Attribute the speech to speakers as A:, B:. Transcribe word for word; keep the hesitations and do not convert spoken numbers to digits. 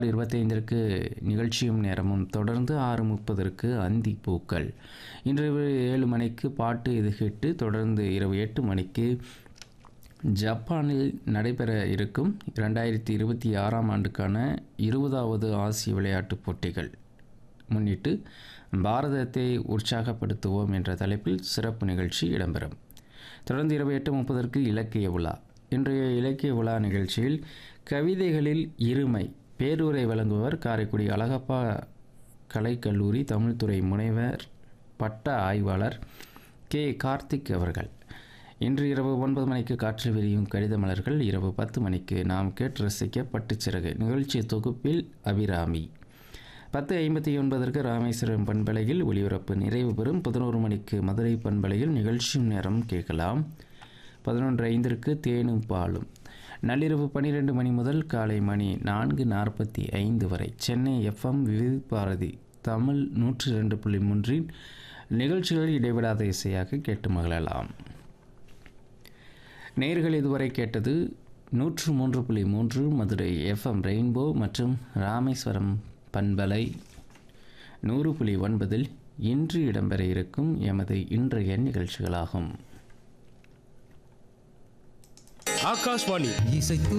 A: இருபத்தி ஐந்திற்கு நிகழ்ச்சியும் நேரமும் தொடர்ந்து ஆறு முப்பதற்கு அந்தி பூக்கள். இன்று ஏழு மணிக்கு பாட்டு இது ஹிட்டு. தொடர்ந்து இரவு எட்டு மணிக்கு ஜப்பானில் நடைபெற இருக்கும் இரண்டாயிரத்தி இருபத்தி ஆறாம் ஆண்டுக்கான இருபதாவது ஆசிய விளையாட்டுப் போட்டிகள் முன்னிட்டு பாரதத்தை உற்சாகப்படுத்துவோம் என்ற தலைப்பில் சிறப்பு நிகழ்ச்சி இடம்பெறும். தொடர்ந்து இரவு எட்டு முப்பதற்கு இலக்கிய விழா. இன்றைய இலக்கிய விழா நிகழ்ச்சியில் கவிதைகளில் இருமை பேருரை வழங்குபவர் காரைக்குடி அழகப்பா கலைக்கல்லூரி தமிழ்துறை முனைவர் பட்ட ஆய்வாளர் கே கார்த்திக் அவர்கள். இன்று இரவு ஒன்பது மணிக்கு காற்றில் விரியும் கடித மலர்கள். இரவு பத்து மணிக்கு நாம் கேட்டு ரசிக்க பட்டுச்சிறகு நிகழ்ச்சி தொகுப்பில் அபிராமி. பத்து ஐம்பத்தி ஒன்பதற்கு ராமேஸ்வரம் பண்பலையில் ஒளிபரப்பு நிறைவு பெறும். பதினோரு மணிக்கு மதுரை பண்பலையில் நிகழ்ச்சியும் நேரம் கேட்கலாம். பதினொன்று ஐந்திற்கு தேனும் பாலும். நள்ளிரவு பன்னிரெண்டு மணி முதல் காலை மணி நான்கு நாற்பத்தி ஐந்து வரை சென்னை எஃப்எம் விவித் பாரதி தமிழ் நூற்றி ரெண்டு புள்ளி மூன்றின் நிகழ்ச்சிகள் இடைவிடாத இசையாக கேட்டு மகிழலாம். நேர்கள் இதுவரை கேட்டது நூற்று மூன்று புள்ளி மூன்று மதுரை எஃப்எம் ரெயின்போ மற்றும் ராமேஸ்வரம் பண்பலை நூறு புள்ளி ஒன்பதில் இன்று இடம்பெற இருக்கும் எமது இன்றைய நிகழ்ச்சிகளாகும்.
B: ஆகாஷ்வாணி
C: இசைத்து